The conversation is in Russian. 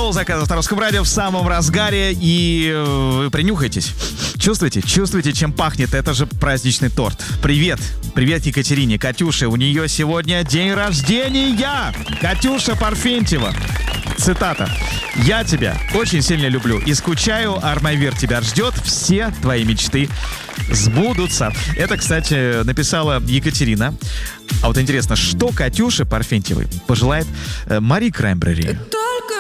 Шоу «Закат на Русском радио» в самом разгаре. И вы принюхайтесь. Чувствуете, чем пахнет? Это же праздничный торт. Привет Екатерине, Катюше. У нее сегодня день рождения. Катюша Парфентьева. Цитата. «Я тебя очень сильно люблю и скучаю. Армавир тебя ждет. Все твои мечты сбудутся». Это, кстати, написала Екатерина. А вот интересно, что Катюше Парфентьевой пожелает Мари Краймбрери?